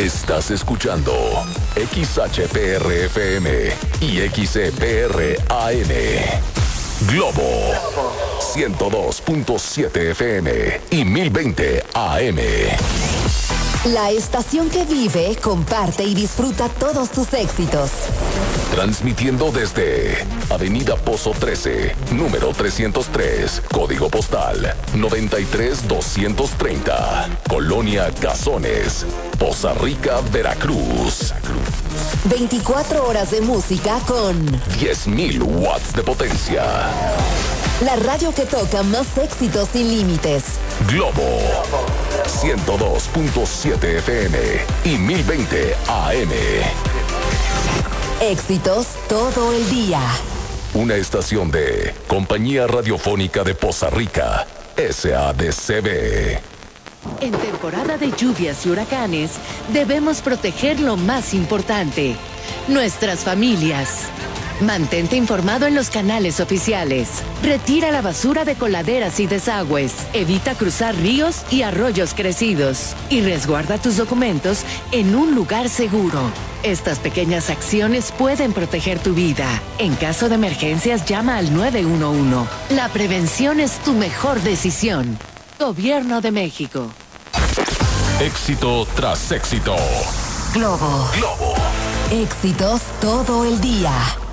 Estás escuchando XHPR-FM y XEPR-AM. Globo 102.7 FM y 1020 AM. La estación que vive, comparte y disfruta todos tus éxitos. Transmitiendo desde Avenida Pozo 13, número 303, código postal 93230, Colonia Cazones, Poza Rica, Veracruz. 24 horas de música con 10.000 watts de potencia. La radio que toca más éxitos sin límites. Globo 102.7 FM y 1020 AM. Éxitos todo el día. Una estación de Compañía Radiofónica de Poza Rica, SADCB. En temporada de lluvias y huracanes, debemos proteger lo más importante, nuestras familias. Mantente informado en los canales oficiales. Retira la basura de coladeras y desagües. Evita cruzar ríos y arroyos crecidos. Y resguarda tus documentos en un lugar seguro. Estas pequeñas acciones pueden proteger tu vida. En caso de emergencias, llama al 911. La prevención es tu mejor decisión. Gobierno de México. Éxito tras éxito. Globo. Globo. Éxitos todo el día.